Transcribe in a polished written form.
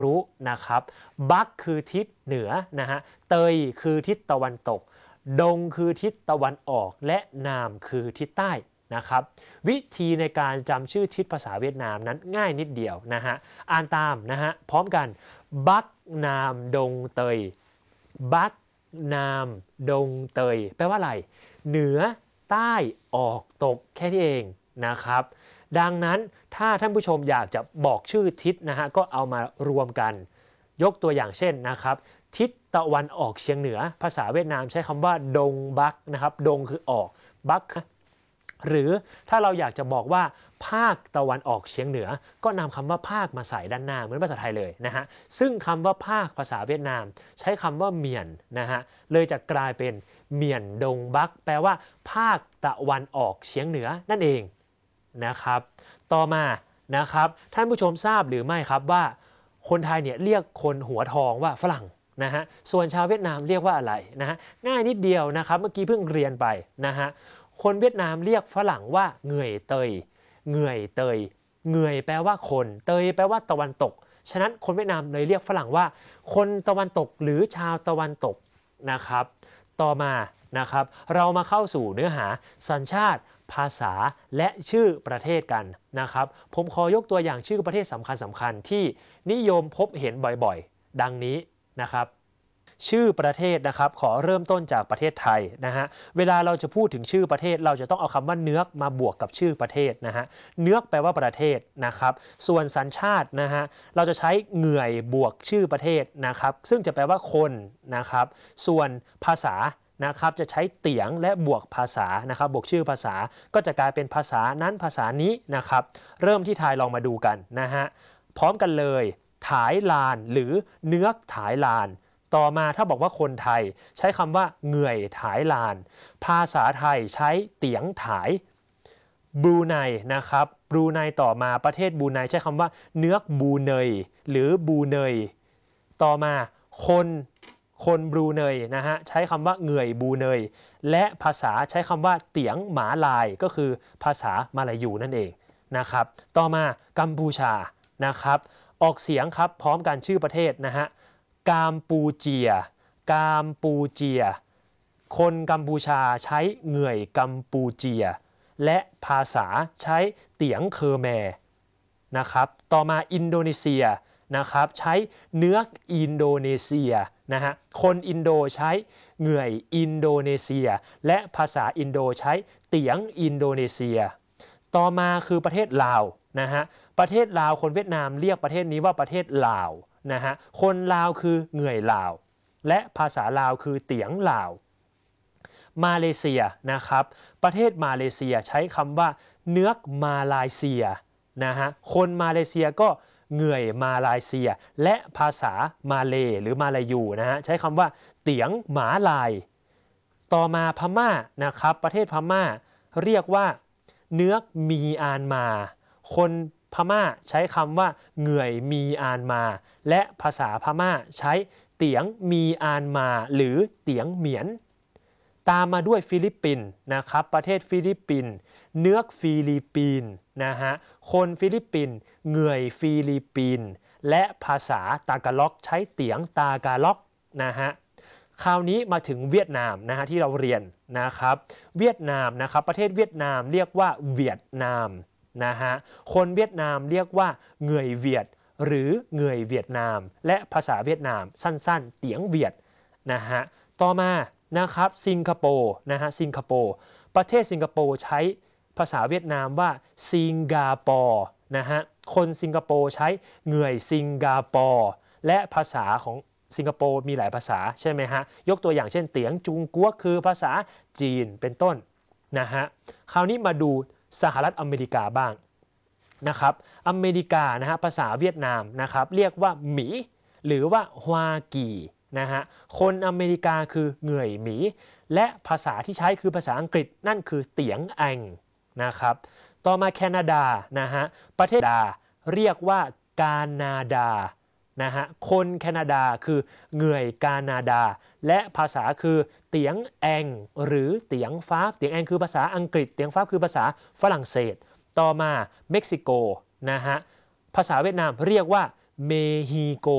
รู้นะครับบักคือทิศเหนือนะฮะเตยคือทิศตะวันตกดงคือทิศตะวันออกและนามคือทิศใต้นะครับวิธีในการจำชื่อทิศภาษาเวียดนามนั้นง่ายนิดเดียวนะฮะอ่านตามนะฮะพร้อมกันบักนามดงเตยบักนามดงเตยแปลว่าอะไรเหนือใต้ออกตกแค่นี้เองนะครับดังนั้นถ้าท่านผู้ชมอยากจะบอกชื่อทิศนะฮะก็เอามารวมกันยกตัวอย่างเช่นนะครับทิศตะวันออกเฉียงเหนือภาษาเวียดนามใช้คำว่าดงบักนะครับดงคือออกบักหรือถ้าเราอยากจะบอกว่าภาคตะวันออกเฉียงเหนือก็นำคำว่าภาคมาใส่ด้านหน้าเหมือนภาษาไทยเลยนะฮะซึ่งคำว่าภาคภาษาเวียดนามใช้คำว่าเมียนนะฮะเลยจะกลายเป็นเมียนดงบักแปลว่าภาคตะวันออกเฉียงเหนือนั่นเองนะครับต่อมานะครับท่านผู้ชมทราบหรือไม่ครับว่าคนไทยเนี่ยเรียกคนหัวทองว่าฝรั่งนะฮะส่วนชาวเวียดนามเรียกว่าอะไรนะฮะง่ายนิดเดียวนะครับเมื่อกี้เพิ่งเรียนไปนะฮะคนเวียดนามเรียกฝรั่งว่าเหงื่อยเตยเหงื่อยเตยเหงื่อยแปลว่าคนเตยแปลว่าตะวันตกฉะนั้นคนเวียดนามเลยเรียกฝรั่งว่าคนตะวันตกหรือชาวตะวันตกนะครับต่อมานะครับเรามาเข้าสู่เนื้อหาสัญชาติภาษาและชื่อประเทศกันนะครับผมขอยกตัวอย่างชื่อประเทศสำคัญที่นิยมพบเห็นบ่อยๆดังนี้นะครับชื่อประเทศนะครับขอเริ่มต้นจากประเทศไทยนะฮะเวลาเราจะพูดถึงชื่อประเทศเราจะต้องเอาคำว่าเนื้อมาบวกกับชื่อประเทศนะฮะเนื้อแปลว่าประเทศนะครับส่วนสัญชาตินะฮะเราจะใช้เหงื่อยบวกชื่อประเทศนะครับซึ่งจะแปลว่าคนนะครับส่วนภาษานะครับจะใช้เตียงและบวกภาษานะครับบวกชื่อภาษาก็จะกลายเป็นภาษานั้นภาษานี้นะครับเริ่มที่ไทยลองมาดูกันนะฮะพร้อมกันเลยถายลานหรือเนื้อถายลานต่อมาถ้าบอกว่าคนไทยใช้คำว่าเหงื่อยถายลานภาษาไทยใช้เตียงถายบรูไนนะครับบรูไนต่อมาประเทศบรูไนใช้คำว่าเนื้อบูเนยหรือบูเนยต่อมาคนบรูเนยนะฮะใช้คำว่าเหงื่อยบรูเนยและภาษาใช้คำว่าเตียงหมาลายก็คือภาษามาลายูนั่นเองนะครับต่อมากัมพูชานะครับออกเสียงครับพร้อมกันชื่อประเทศนะฮะกัมพูเจียกัมพูเจียคนกัมพูชาใช้เหงื่อยกัมพูเจียและภาษาใช้เตียงเคอร์แมนะครับต่อมาอินโดนีเซียนะครับใช้เนื้ออินโดนีเซียนะฮะคนอินโดใช้เหงื่อยอินโดนีเซียและภาษาอินโดใช้เตียงอินโดนีเซียต่อมาคือประเทศลาวนะฮะประเทศลาวคนเวียดนามเรียกประเทศนี้ว่าประเทศลาวนะฮะคนลาวคือเหงื่อยลาวและภาษาลาวคือเตียงลาวมาเลเซียนะครับประเทศมาเลเซียใช้คำว่าเนื้อมาลายเซียนะฮะคนมาเลเซียก็เหงื่อยมาลายเซียและภาษามาเลหรือมาลายูนะฮะใช้คำว่าเตียงหมาลายต่อมาพม่านะครับประเทศพม่าเรียกว่าเนื้อมีอานมาคนพม่าใช้คำว่าเหงื่อยมีอานมาและภาษาพม่าใช้เตียงมีอานมาหรือเตียงเหมียนตามมาด้วยฟิลิปปินส์นะครับประเทศฟิลิปปินส์เนื้อฟิลิปปินส์นะฮะคนฟิลิปปินส์เหงื่อยฟิลิปปินส์และภาษาตากาล็อกใช้เตียงตากาล็อกนะฮะคราวนี้มาถึงเวียดนามนะฮะที่เราเรียนนะครับเวียดนามนะครับประเทศเวียดนามเรียกว่าเวียดนามนะฮะคนเวียดนามเรียกว่าเหงื่อยเวียดหรือเหงื่อยเวียดนามและภาษาเวียดนามสั้นๆเตียงเวียดนะฮะต่อมานะครับสิงคโปร์นะฮะสิงคโปร์ประเทศสิงคโปร์ใช้ภาษาเวียดนามว่าสิงคโปร์นะฮะคนสิงคโปร์ใช้เหงื่อยสิงคโปร์และภาษาของสิงคโปร์มีหลายภาษาใช่ไหมฮะยกตัวอย่างเช่นเตียงจุงกัวคือภาษาจีนเป็นต้นนะฮะคราวนี้มาดูสหรัฐอเมริกาบ้างนะครับอเมริกานะฮะภาษาเวียดนามนะครับเรียกว่าหมีหรือว่าฮวากีนะฮะคนอเมริกาคือเหงื่อยหมีและภาษาที่ใช้คือภาษาอังกฤษนั่นคือเตียงแองนะครับต่อมาแคนาดานะฮะประเทศเรียกว่ากานาดานะฮะคนแคนาดาคือเหงื่อยกานาดาและภาษาคือเตียงแองหรือเตียงฟ้าเตียงแองคือภาษาอังกฤษเตียงฟ้าคือภาษาฝรั่งเศสต่อมาเม็กซิโกนะฮะภาษาเวียดนามเรียกว่าเมฮิโก